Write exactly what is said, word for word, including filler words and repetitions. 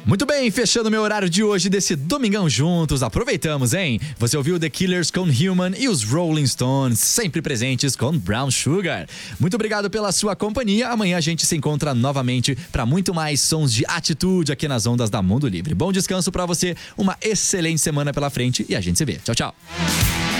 Muito bem, fechando meu horário de hoje desse Domingão Juntos. Aproveitamos, hein? Você ouviu The Killers com Human e os Rolling Stones, sempre presentes com Brown Sugar. Muito obrigado pela sua companhia. Amanhã a gente se encontra novamente para muito mais sons de atitude aqui nas ondas da Mundo Livre. Bom descanso para você, uma excelente semana pela frente e a gente se vê. Tchau, tchau.